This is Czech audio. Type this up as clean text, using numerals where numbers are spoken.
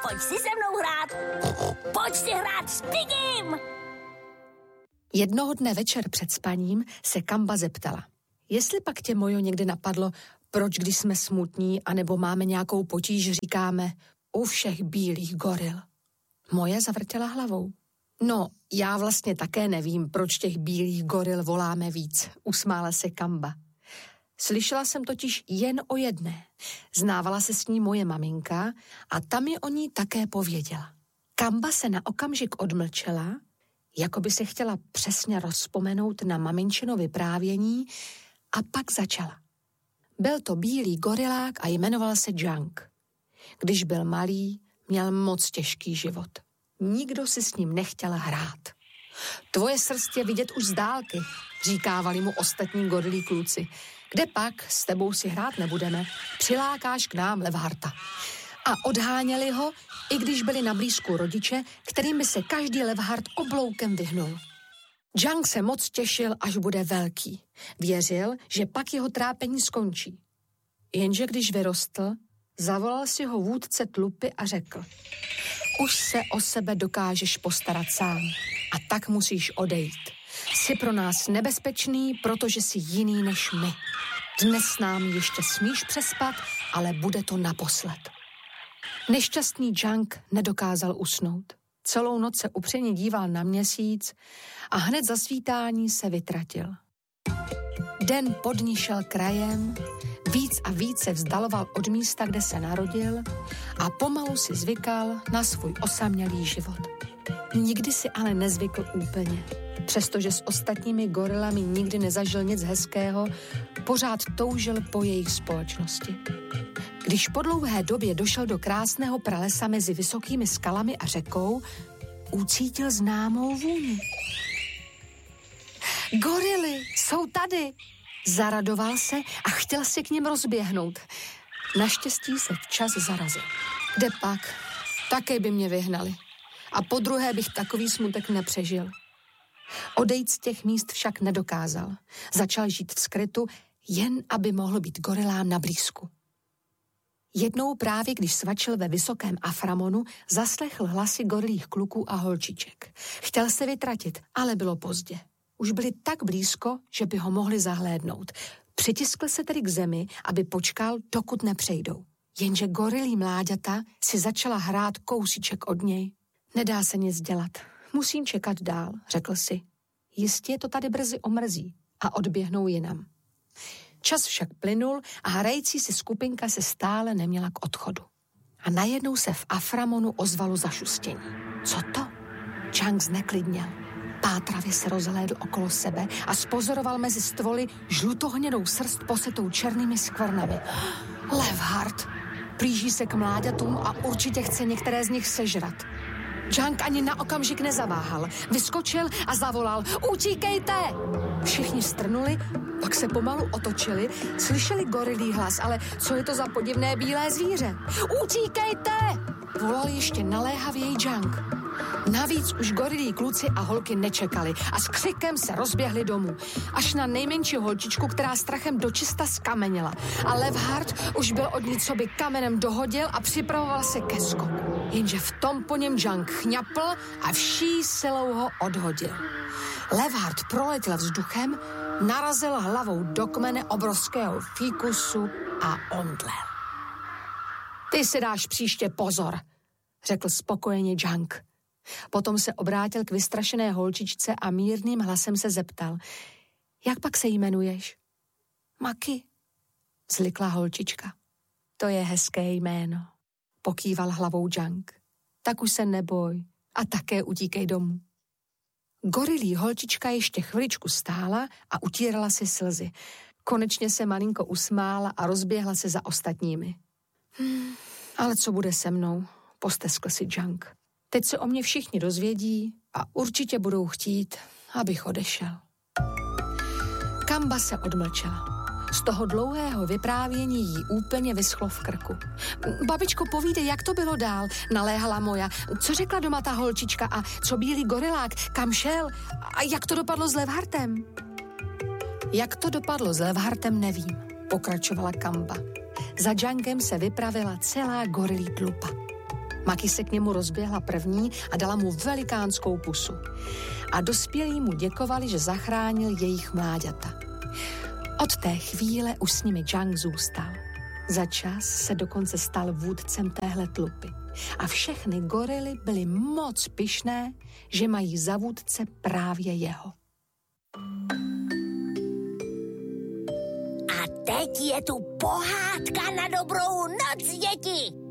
pojď si se mnou hrát. Pojď si hrát s Pigim. Jednoho dne večer před spaním se Kamba zeptala. Jestli pak tě, Mojo, někdy napadlo, proč když jsme smutní anebo máme nějakou potíž, říkáme u všech bílých goril. Moje zavrtěla hlavou. No, já vlastně také nevím, proč těch bílých goril voláme víc, usmála se Kamba. Slyšela jsem totiž jen o jedné. Znávala se s ní moje maminka a ta mi o ní také pověděla. Kamba se na okamžik odmlčela, jako by se chtěla přesně rozpomenout na maminčino vyprávění a pak začala. Byl to bílý gorilák a jmenoval se Junk. Když byl malý, měl moc těžký život. Nikdo si s ním nechtěl hrát. Tvoje srst je vidět už z dálky, říkávali mu ostatní gorilí kluci. Kde pak, s tebou si hrát nebudeme, přilákáš k nám Levharta. A odháněli ho, i když byli na blízku rodiče, kterým by se každý Levhart obloukem vyhnul. Junk se moc těšil, až bude velký. Věřil, že pak jeho trápení skončí. Jenže když vyrostl, zavolal si ho vůdce tlupy a řekl: už se o sebe dokážeš postarat sám a tak musíš odejít. Jsi pro nás nebezpečný, protože jsi jiný než my. Dnes s námi ještě smíš přespat, ale bude to naposled. Nešťastný Junk nedokázal usnout. Celou noc se upřeně díval na měsíc a hned za svítání se vytratil. Den pod ní šel krajem, víc a víc se vzdaloval od místa, kde se narodil a pomalu si zvykal na svůj osamělý život. Nikdy si ale nezvykl úplně. Přestože s ostatními gorilami nikdy nezažil nic hezkého, pořád toužil po jejich společnosti. Když po dlouhé době došel do krásného pralesa mezi vysokými skalami a řekou, ucítil známou vůni. Gorily, jsou tady! Zaradoval se a chtěl se k nim rozběhnout. Naštěstí se včas zarazil. Kde pak? Také by mě vyhnali. A podruhé bych takový smutek nepřežil. Odejít z těch míst však nedokázal. Začal žít v skrytu, jen aby mohl být gorilám na blízku. Jednou právě, když svačil ve vysokém Aframonu, zaslechl hlasy gorilích kluků a holčiček. Chtěl se vytratit, ale bylo pozdě. Už byli tak blízko, že by ho mohli zahlédnout. Přitiskl se tedy k zemi, aby počkal, dokud nepřejdou. Jenže gorilí mláďata si začala hrát kousíček od něj. Nedá se nic dělat. Musím čekat dál, řekl si. Jistě to tady brzy omrzí a odběhnou jinam. Čas však plynul a hrající si skupinka se stále neměla k odchodu. A najednou se v Aframonu ozvalo zašustění. Co to? Junk zneklidněl. Pátravě se rozhlédl okolo sebe a spozoroval mezi stvoly žlutohnědou srst posetou černými skvrnami. Levhart! Plíží se k mláďatům a určitě chce některé z nich sežrat. Junk ani na okamžik nezaváhal. Vyskočil a zavolal: utíkejte! Všichni strnuli, pak se pomalu otočili, slyšeli gorilí hlas, ale co je to za podivné bílé zvíře? Utíkejte! Volal ještě naléhavěji Junk. Navíc už gorilí kluci a holky nečekali a s křikem se rozběhli domů. Až na nejmenší holčičku, která strachem dočista skamenila. A Levhart už byl od ní, co by kamenem dohodil a připravoval se ke skoku. Jenže v tom po něm Junk chňapl a vší silou ho odhodil. Levhart proletěl vzduchem, narazil hlavou do kmene obrovského fíkusu a omdlel. Ty si dáš příště pozor, řekl spokojeně Junk. Potom se obrátil k vystrašené holčičce a mírným hlasem se zeptal: jak pak se jmenuješ? Maki, zlikla holčička. To je hezké jméno, pokýval hlavou Junk. Tak už se neboj a také utíkej domů. Gorilí holčička ještě chviličku stála a utírala si slzy. Konečně se malinko usmála a rozběhla se za ostatními. Ale co bude se mnou? Posteskl si Junk. Teď se o mě všichni dozvědí a určitě budou chtít, abych odešel. Kamba se odmlčela. Z toho dlouhého vyprávění jí úplně vyschlo v krku. Babičko, povídej, jak to bylo dál, naléhala Moja. Co řekla doma ta holčička a co bílý gorilák, kam šel a jak to dopadlo s Levhartem? Jak to dopadlo s Levhartem, nevím, pokračovala Kamba. Za Junkem se vypravila celá gorilí tlupa. Maki se k němu rozběhla první a dala mu velikánskou pusu. A dospělí mu děkovali, že zachránil jejich mláďata. Od té chvíle už s nimi Jang zůstal. Za čas se dokonce stal vůdcem téhle tlupy. A všechny gorily byly moc pyšné, že mají za vůdce právě jeho. A teď je tu pohádka na dobrou noc, děti!